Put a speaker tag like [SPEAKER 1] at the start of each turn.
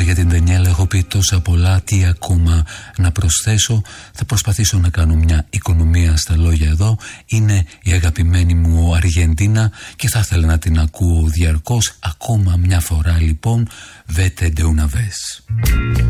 [SPEAKER 1] για την Ντανιέλα έχω πει τόσα πολλά, τι ακόμα να προσθέσω. Θα προσπαθήσω να κάνω μια οικονομία στα λόγια εδώ. Είναι η αγαπημένη μου Αργεντίνα και θα ήθελα να την ακούω διαρκώς. Ακόμα μια φορά λοιπόν, Vete de una vez.